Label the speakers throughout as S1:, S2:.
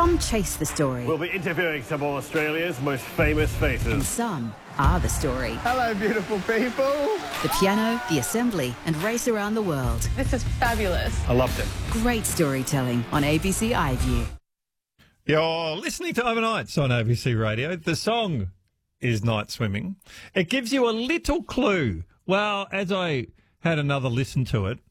S1: Some chase the story.
S2: We'll be interviewing some of Australia's most famous
S1: And
S2: faces.
S1: some are the story.
S3: Hello, beautiful people.
S1: The piano, the assembly, and race around the world.
S4: This is fabulous.
S2: I loved it.
S1: Great storytelling on ABC iView.
S5: You're listening to Overnights on ABC Radio. The song is Night Swimming. It gives you a little clue. Well, as I had another listen to it,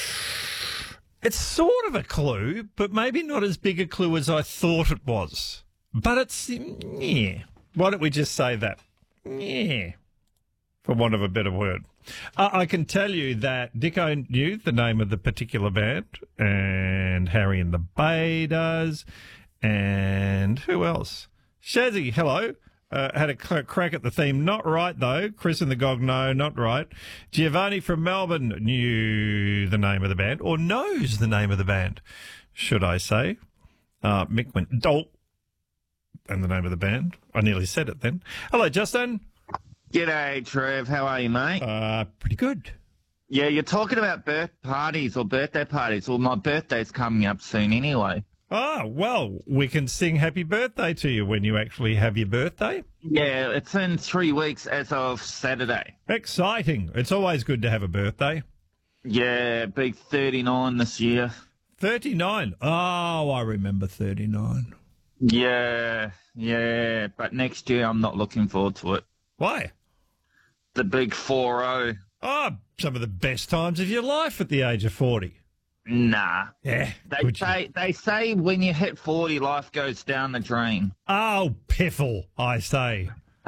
S5: it's sort of a clue, but maybe not as big a clue as I thought it was. But it's, yeah. Why don't we just say that? Yeah. For want of a better word. I can tell you that Dicko knew the name of the particular band, and Harry and the Bay does, and who else? Shazzy, hello. Had a crack at the theme. Not right, though. Chris and the Gog, no, not right. Giovanni from Melbourne knew the name of the band, or knows the name of the band, should I say. Mick went, Dolt, and the name of the band. I nearly said it then. Hello, Justin.
S3: G'day, Trev. How are you, mate?
S5: Pretty good.
S3: Yeah, you're talking about birthday parties. Well, my birthday's coming up soon anyway.
S5: Ah, well, we can sing happy birthday to you when you actually have your birthday.
S3: Yeah, it's in 3 weeks as of Saturday.
S5: Exciting. It's always good to have a birthday.
S3: Yeah, big 39 this year.
S5: 39. Oh, I remember 39.
S3: Yeah, but next year I'm not looking forward to it.
S5: Why?
S3: The big 40.
S5: Oh, some of the best times of your life at the age of 40.
S3: Nah.
S5: Yeah.
S3: They say when you hit 40, life goes down the drain.
S5: Oh, piffle, I say.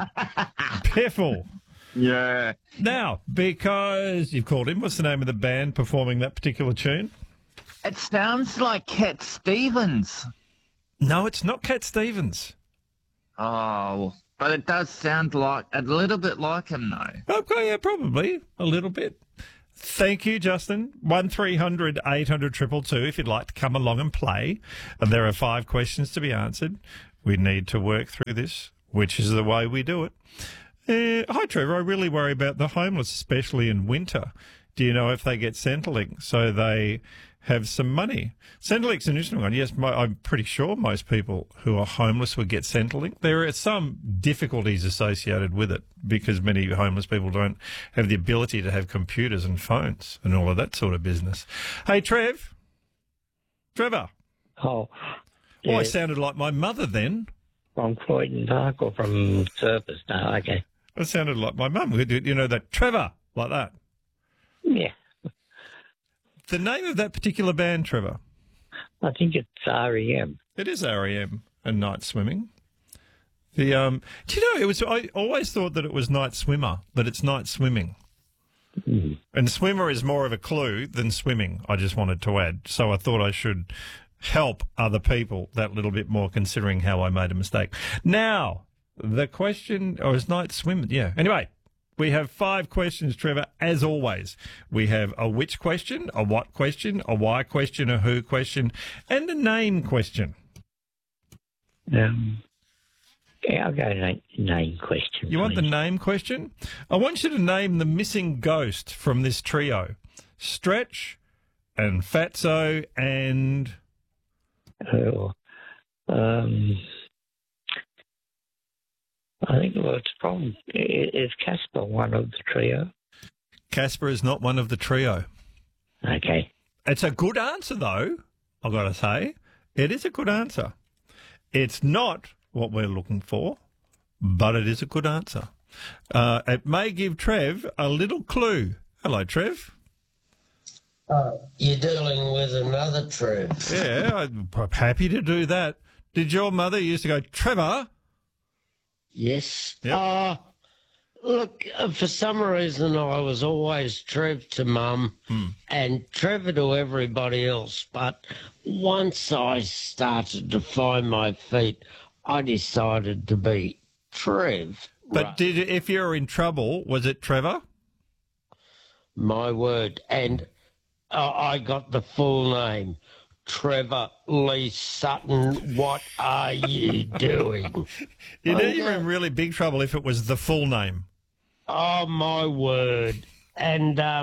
S5: Piffle.
S3: Yeah.
S5: Now, because you've called him, what's the name of the band performing that particular tune?
S3: It sounds like Cat Stevens.
S5: No, it's not Cat Stevens.
S3: Oh, but it does sound like a little bit like him, though.
S5: Okay, yeah, probably a little bit. Thank you, Justin. 1300 800 222 if you'd like to come along and play. And there are 5 questions to be answered. We need to work through this, which is the way we do it. Hi, Trevor. I really worry about the homeless, especially in winter. Do you know if they get Centrelink so they have some money? Centrelink's an interesting one. Yes, I'm pretty sure most people who are homeless would get Centrelink. There are some difficulties associated with it because many homeless people don't have the ability to have computers and phones and all of that sort of business. Hey, Trevor.
S6: Oh,
S5: yeah.
S6: yeah.
S5: I sounded like my mother then.
S6: From Croydon Park or from Surfers? No, okay.
S5: I sounded like my mum. You know, that Trevor, like that.
S6: Yeah,
S5: The name of that particular band, Trevor?
S6: I think it's REM.
S5: It is REM and Night Swimming. Do you know, I always thought that it was Night Swimmer, but it's Night Swimming.
S6: Mm.
S5: And swimmer is more of a clue than swimming, I just wanted to add. So I thought I should help other people that little bit more, considering how I made a mistake. Now, the question, or is Night Swim? Yeah. Anyway, we have 5 questions, Trevor, as always. We have a which question, a what question, a why question, a who question, and a name question.
S6: Yeah, I'll go name question.
S5: You want the
S6: please.
S5: name question? I want you to name the missing ghost from this trio. Stretch and Fatso and...
S6: Oh, I think it's from... Is Casper one of the trio?
S5: Casper is not one of the trio.
S6: Okay.
S5: It's a good answer, though, I've got to say. It is a good answer. It's not what we're looking for, but it is a good answer. It may give Trev a little clue. Hello, Trev.
S7: You're dealing with another Trev.
S5: Yeah, I'm happy to do that. Did your mother used to go, Trevor?
S7: Yes.
S5: Yep.
S7: Look, for some reason I was always Trev to Mum and Trevor to everybody else. But once I started to find my feet, I decided to be Trev.
S5: But if you were in trouble, was it Trevor?
S7: My word. And I got the full name. Trevor Lee Sutton, what are you doing?
S5: You know you were in really big trouble if it was the full name.
S7: Oh, my word. And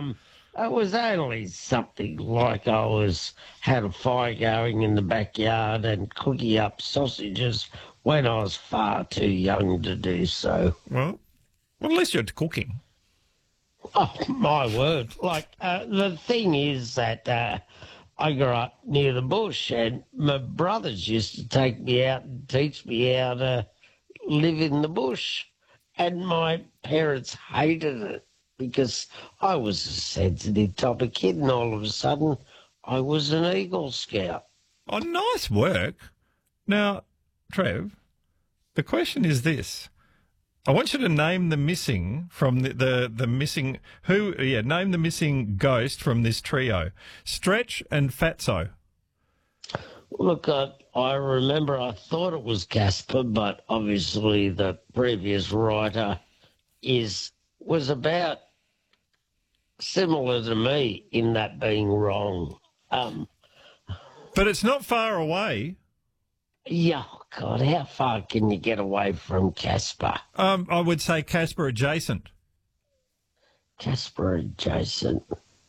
S7: It was only something like had a fire going in the backyard and cooking up sausages when I was far too young to do so.
S5: Well, at least you're cooking.
S7: Oh, my word. The thing is that I grew up near the bush and my brothers used to take me out and teach me how to live in the bush. And my parents hated it because I was a sensitive type of kid and all of a sudden I was an Eagle Scout.
S5: Oh, nice work. Now, Trev, the question is this. I want you to name the missing from the missing name the missing ghost from this trio. Stretch and Fatso.
S7: Look, I remember I thought it was Casper, but obviously the previous writer was about similar to me in that being wrong.
S5: But it's not far away.
S7: Yeah, God, how far can you get away from Casper?
S5: I would say Casper adjacent.
S7: Casper adjacent.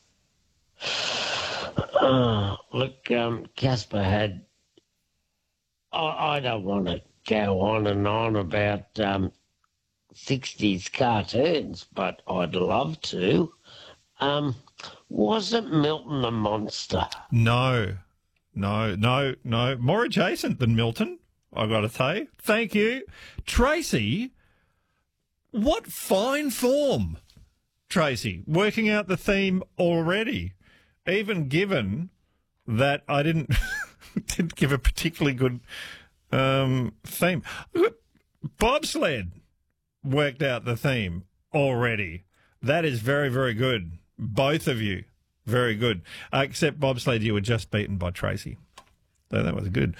S7: Look, Casper had... I don't want to go on and on about 60s cartoons, but I'd love to. Wasn't Milton a monster?
S5: No. More adjacent than Milton, I got to say. Thank you. Tracy, what fine form. Tracy, working out the theme already, even given that I didn't give a particularly good theme. Bobsled worked out the theme already. That is very, very good. Both of you. Very good. Except bobsled, you were just beaten by Tracy. So that was good.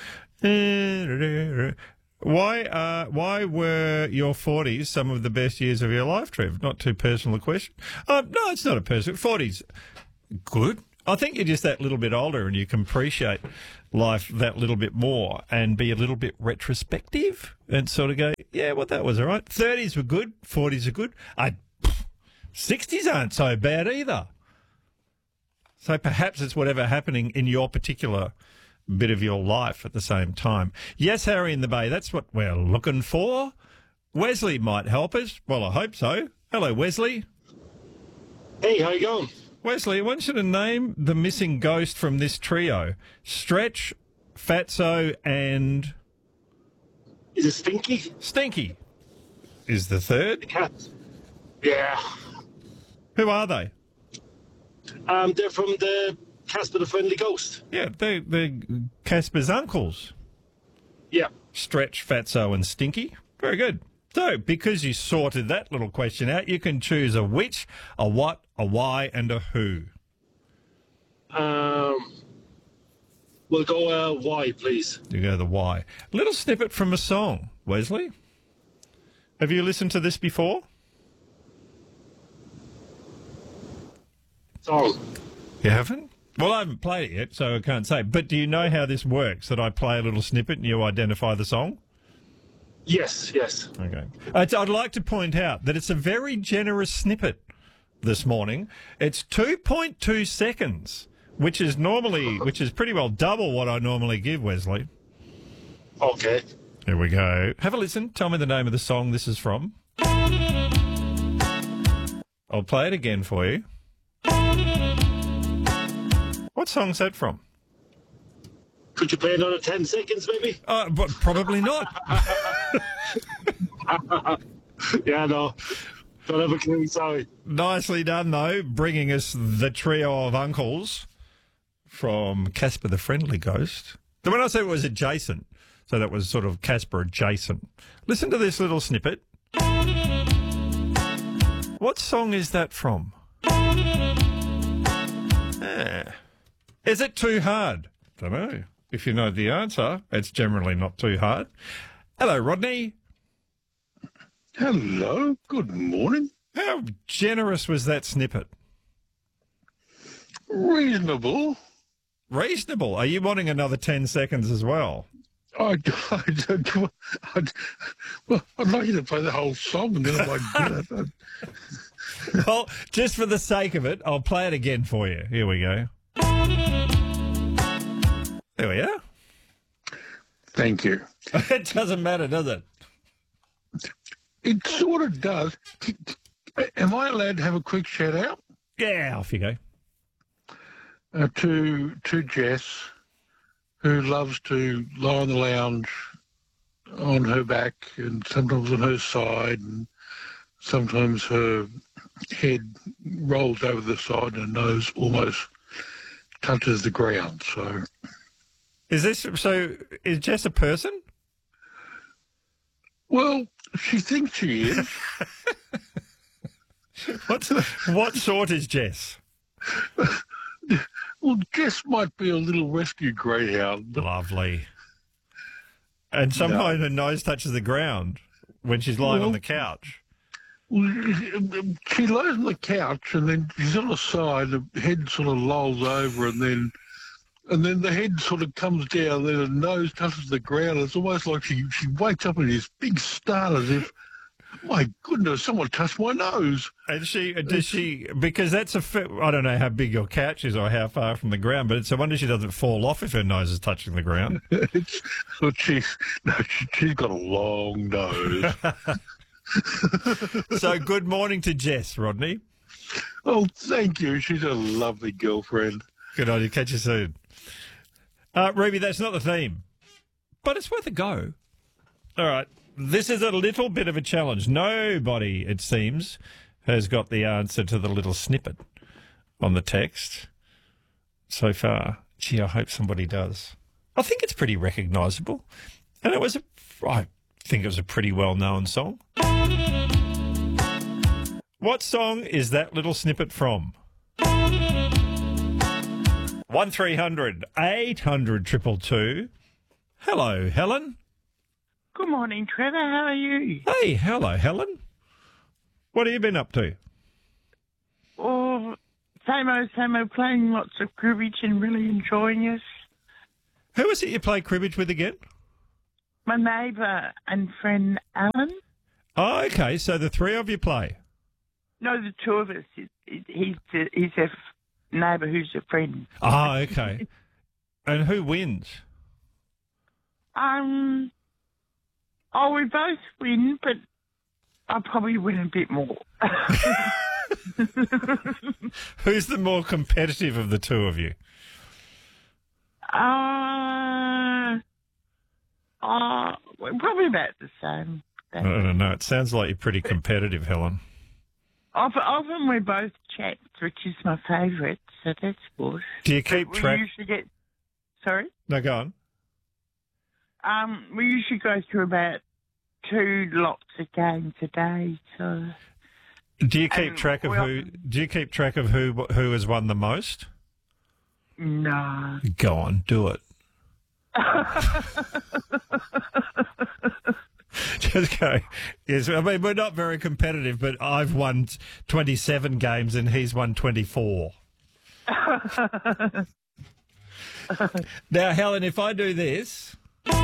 S5: Why were your 40s some of the best years of your life, Trev? Not too personal a question. No, it's not a personal. 40s, good. I think you're just that little bit older and you can appreciate life that little bit more and be a little bit retrospective and sort of go, yeah, well, that was all right. 30s were good. 40s are good. 60s aren't so bad either. So perhaps it's whatever happening in your particular bit of your life at the same time. Yes, Harry in the Bay, that's what we're looking for. Wesley might help us. Well, I hope so. Hello, Wesley.
S4: Hey, how you going?
S5: Wesley, I want you to name the missing ghost from this trio. Stretch, Fatso, and...
S4: Is it Stinky?
S5: Stinky is the third.
S4: Cat. Yeah.
S5: Who are they?
S4: They're from the Casper the Friendly Ghost.
S5: Yeah, they're Casper's uncles.
S4: Yeah.
S5: Stretch, Fatso, and Stinky. Very good. So, because you sorted that little question out, you can choose a which, a what, a why, and a who.
S4: We'll go why, please.
S5: You go the why. A little snippet from a song, Wesley. Have you listened to this before?
S4: Song.
S5: You haven't? Well, I haven't played it yet, so I can't say. But do you know how this works, that I play a little snippet and you identify the song?
S4: Yes.
S5: Okay. I'd like to point out that it's a very generous snippet this morning. It's 2.2 seconds, which is pretty well double what I normally give, Wesley.
S4: Okay.
S5: Here we go. Have a listen. Tell me the name of the song this is from. I'll play it again for you. What song's that from?
S4: Could you play another 10 seconds, maybe?
S5: But probably not.
S4: Yeah, no. Don't have a clue, sorry.
S5: Nicely done, though, bringing us the trio of uncles from Casper the Friendly Ghost. When I said it was adjacent, so that was sort of Casper adjacent. Listen to this little snippet. What song is that from? Is it too hard? Don't know. If you know the answer, it's generally not too hard. Hello, Rodney.
S8: Hello. Good morning.
S5: How generous was that snippet?
S8: Reasonable.
S5: Reasonable. Are you wanting another 10 seconds as well?
S8: I'd like you to play the whole song and then I might do it.
S5: Well, just for the sake of it, I'll play it again for you. Here we go. There we are.
S8: Thank you.
S5: It doesn't matter, does it?
S8: It sort of does. Am I allowed to have a quick shout out
S5: Yeah, off you go.
S8: to Jess, who loves to lie on the lounge on her back and sometimes on her side, and sometimes her head rolls over the side and her nose almost touches the ground. So
S5: Is Jess a person?
S8: well, she thinks she is.
S5: What sort is Jess?
S8: Well, Jess might be a little rescue greyhound.
S5: Lovely. And sometimes her nose touches the ground when she's lying on the couch.
S8: She lies on the couch and then she's on the side, the head sort of lolls over and then the head sort of comes down, then her nose touches the ground. It's almost like she wakes up in this big start as if, my goodness, someone touched my nose.
S5: And does she, because that's I don't know how big your couch is or how far from the ground, but it's a wonder she doesn't fall off if her nose is touching the ground.
S8: She's got a long nose.
S5: So good morning to Jess, Rodney.
S8: Oh, thank you. She's a lovely girlfriend.
S5: Good on you. Catch you soon. Ruby, that's not the theme, but it's worth a go. All right. This is a little bit of a challenge. Nobody, it seems, has got the answer to the little snippet on the text so far. Gee, I hope somebody does. I think it's pretty recognisable. And I think it was a pretty well-known song. What song is that little snippet from? 1300 800 222. Hello, Helen.
S9: Good morning, Trevor. How are you?
S5: Hey, hello, Helen. What have you been up to?
S9: Oh, same old, playing lots of cribbage and really enjoying it.
S5: Who is it you play cribbage with again?
S9: My neighbour and friend Alan.
S5: Oh, okay. So the three of you play?
S9: No, the two of us. He's a neighbour who's a friend.
S5: Oh, okay. And who wins?
S9: Oh, we both win, but I probably win a bit more.
S5: Who's the more competitive of the two of you?
S9: We're probably about the same.
S5: I don't know. It sounds like you're pretty competitive, Helen.
S9: Often we both chat, which is my favourite, so that's good.
S5: Do you keep track?
S9: We usually get... Sorry?
S5: No, go on.
S9: We usually go through about 2 lots of games a day. So,
S5: do you keep track of who? Do you keep track of who has won the most?
S9: No.
S5: Go on, do it. Just go. Yes, I mean we're not very competitive, but I've won 27 games and he's won 24. Now, Helen, if I do this. Do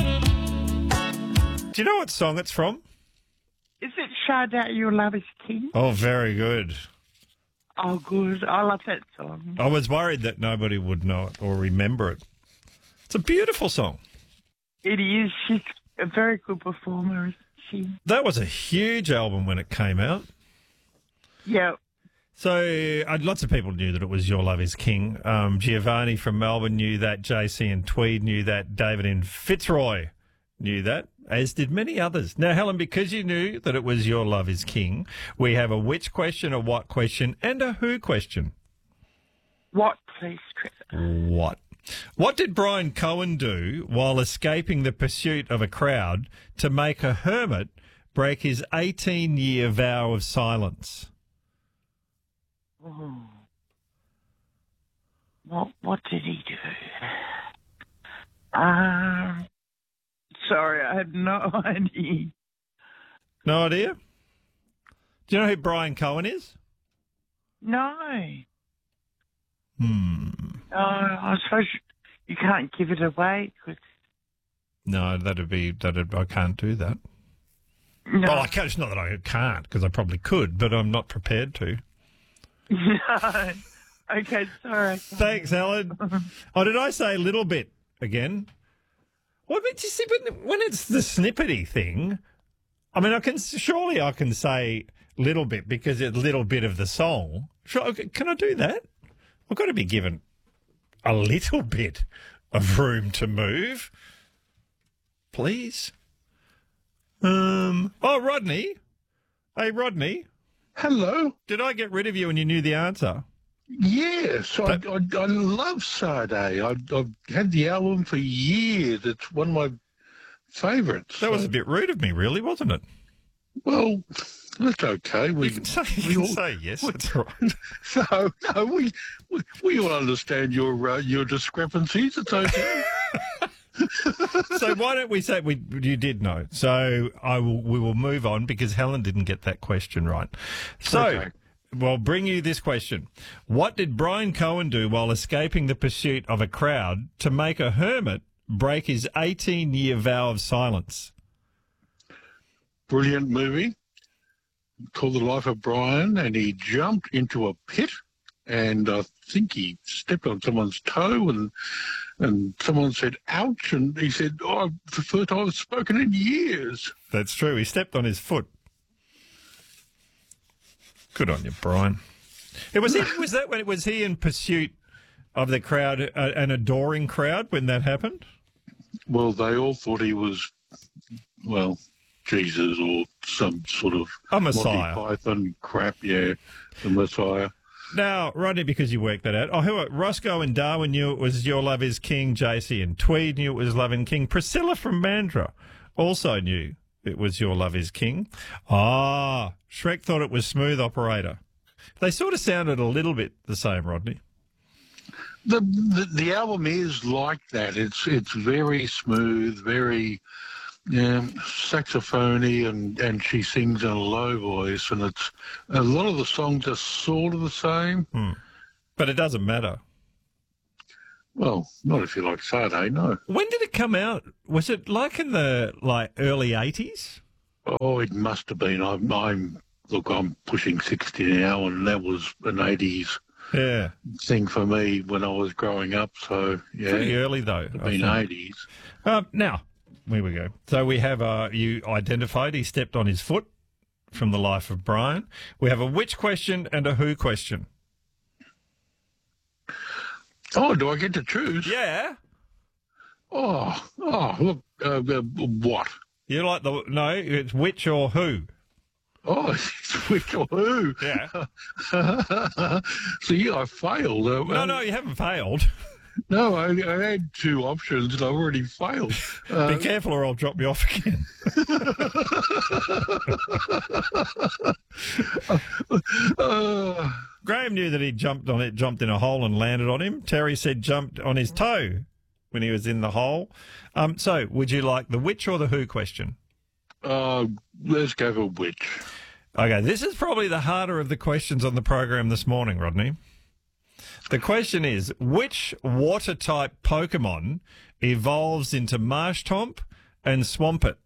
S5: you know what song it's from?
S9: Is it Sade, Your Love is King?
S5: Oh, very good.
S9: Oh, good. I love that song.
S5: I was worried that nobody would know it or remember it. It's a beautiful song.
S9: It is. She's a very good performer, isn't she?
S5: That was a huge album when it came out.
S9: Yeah.
S5: So lots of people knew that it was Your Love is King. Giovanni from Melbourne knew that. JC in Tweed knew that. David in Fitzroy knew that, as did many others. Now, Helen, because you knew that it was Your Love is King, we have a which question, a what question, and a who question.
S9: What, please, Trevor?
S5: What? What did Brian Cohen do while escaping the pursuit of a crowd to make a hermit break his 18-year vow of silence?
S9: Oh. What did he do? Sorry, I had no idea.
S5: No idea? Do you know who Brian Cohen is?
S9: No. I suppose you can't give it away.
S5: No, I can't do that.
S9: No.
S5: Well, I can't. It's not that I can't, because I probably could, but I'm not prepared to.
S9: No. Okay, sorry.
S5: Thanks, Alan. Oh, did I say a little bit again? Well, but you see, when it's the snippety thing, I mean, I can say little bit because it's a little bit of the song. Sure, can I do that? I've got to be given a little bit of room to move, please. Oh, Rodney. Hey, Rodney.
S8: Hello.
S5: Did I get rid of you when you knew the answer?
S8: Yes, I love Sade. I've had the album for years. It's one of my favourites.
S5: That was a bit rude of me, really, wasn't it?
S8: Well, that's okay.
S5: You can say yes. That's all right.
S8: No, we all understand your discrepancies. It's okay.
S5: So why don't we say you did know? So we will move on because Helen didn't get that question right. So
S8: Okay.
S5: we'll bring you this question. What did Brian Cohen do while escaping the pursuit of a crowd to make a hermit break his 18-year vow of silence?
S8: Brilliant movie called The Life of Brian, and he jumped into a pit, and I think he stepped on someone's toe, and someone said, ouch, and he said, oh, the first time I've spoken in years.
S5: That's true. He stepped on his foot. Good on you, Brian. Was he in pursuit of the crowd, an adoring crowd, when that happened?
S8: Well, they all thought he was, well, Jesus or some sort of
S5: A Messiah.
S8: Monty Python crap, yeah, the Messiah.
S5: Now, Rodney, because you worked that out. Oh, who? Roscoe and Darwin knew it was Your Love Is King. JC and Tweed knew it was Love and King. Priscilla from Mandurah also knew it was Your Love Is King. Ah, Shrek thought it was Smooth Operator. They sort of sounded a little bit the same, Rodney.
S8: The album is like that. It's very smooth, very saxophony, and she sings in a low voice, and it's a lot of the songs are sort of the same.
S5: But it doesn't matter.
S8: Well, not if you like Sade, no.
S5: When did it come out? Was it like in the early 80s?
S8: Oh, it must have been. I'm pushing 60 now, and that was an 80s
S5: Yeah.
S8: thing for me when I was growing up. So yeah,
S5: Pretty early, though.
S8: it'd been 80s.
S5: Now, here we go. So we have, you identified he stepped on his foot from The Life of Brian. We have a which question and a who question.
S8: Oh, do I get to choose?
S5: Yeah.
S8: Oh, look, what?
S5: You like no, it's which or who.
S8: Oh, it's which or who?
S5: Yeah.
S8: See, I failed.
S5: No, you haven't failed.
S8: No, I had two options and I've already failed.
S5: Be careful or I'll drop you off again. Graham knew that he jumped in a hole and landed on him. Terry said jumped on his toe when he was in the hole. So would you like the which or the who question?
S8: Let's go for which.
S5: Okay, this is probably the harder of the questions on the program this morning, Rodney. The question is, which water-type Pokemon evolves into Marshtomp and Swampert?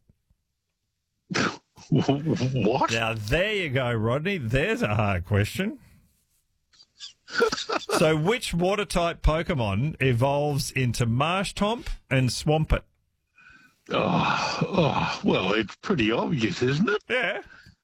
S8: What?
S5: Now, there you go, Rodney. There's a hard question. So, which water-type Pokemon evolves into Marshtomp and Swampert?
S8: Oh, well, it's pretty obvious, isn't it?
S5: Yeah.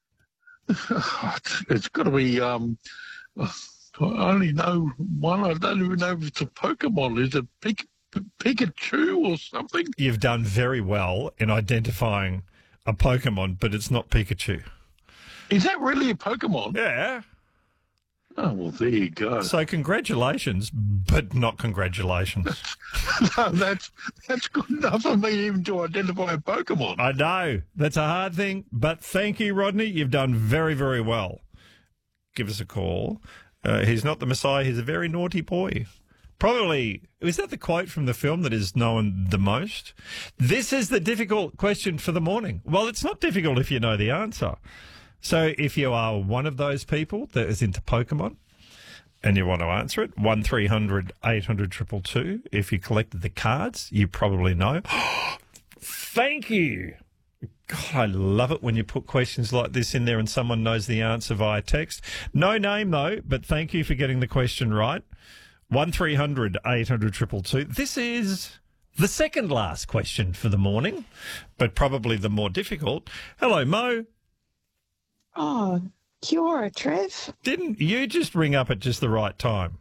S8: It's got to be, I only know one. I don't even know if it's a Pokemon. Is it Pikachu or something?
S5: You've done very well in identifying a Pokemon, but it's not Pikachu.
S8: Is that really a Pokemon?
S5: Yeah.
S8: Oh, well, there you go.
S5: So congratulations, but not congratulations.
S8: No, that's good enough for me even to identify a Pokemon.
S5: I know. That's a hard thing, but thank you, Rodney. You've done very, very well. Give us a call. He's not the Messiah. He's a very naughty boy. Probably, is that the quote from the film that is known the most? This is the difficult question for the morning. Well, it's not difficult if you know the answer. So if you are one of those people that is into Pokemon and you want to answer it, 1300 800 222. If you collected the cards, you probably know. Thank you. God, I love it when you put questions like this in there and someone knows the answer via text. No name, though, but thank you for getting the question right. 1300 800 222. This is the second last question for the morning, but probably the more difficult. Hello, Mo.
S9: Oh, kia ora, Trev.
S5: Didn't you just ring up at just the right time?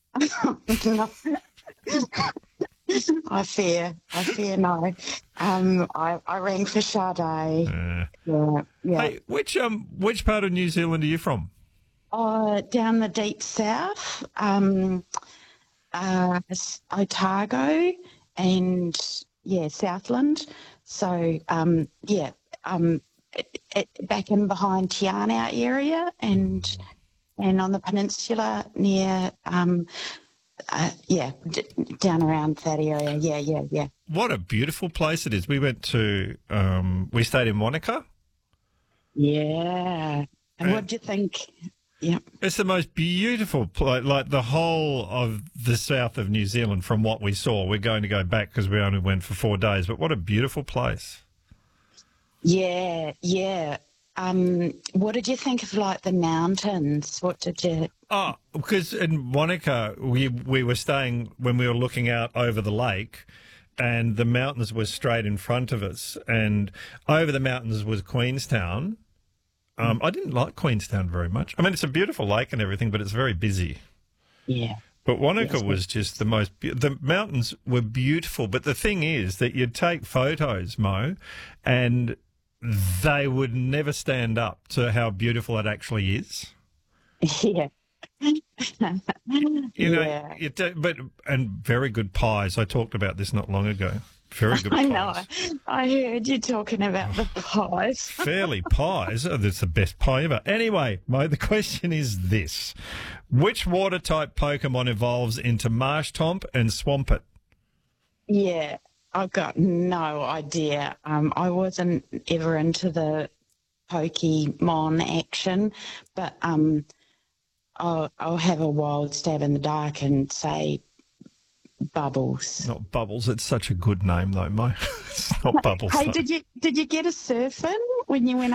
S9: I fear no. I rang for Sade. Yeah.
S5: Hey, which part of New Zealand are you from?
S9: Down the deep south, Otago and Southland. So back in behind Tiana area and on the peninsula near down around that area. Yeah.
S5: What a beautiful place it is. We went to we stayed in Wanaka.
S9: Yeah. And what do you think? Yeah.
S5: It's the most beautiful place, like the whole of the south of New Zealand from what we saw. We're going to go back because we only went for 4 days, but what a beautiful place.
S9: Yeah. What did you think of, like, the mountains? What did you...
S5: Oh, because in Wanaka, we were staying when we were looking out over the lake and the mountains were straight in front of us, and over the mountains was Queenstown. I didn't like Queenstown very much. I mean, it's a beautiful lake and everything, but it's very busy.
S9: Yeah.
S5: But Wanaka was just the most... The mountains were beautiful, but the thing is that you'd take photos, Mo, and they would never stand up to how beautiful it actually is.
S9: Yeah.
S5: You know, and very good pies. I talked about this not long ago. Very good pies.
S9: I know. I heard you talking about the pies.
S5: Fairly pies. Oh, that's the best pie ever. Anyway, Mo, the question is this. Which water-type Pokemon evolves into Marshtomp and Swampert?
S9: Yeah, I've got no idea. I wasn't ever into the Pokemon action, but I'll have a wild stab in the dark and say Bubbles.
S5: Not Bubbles. It's such a good name, though, Mo. It's not Bubbles.
S9: Hey,
S5: though.
S9: did you get a surfing when you went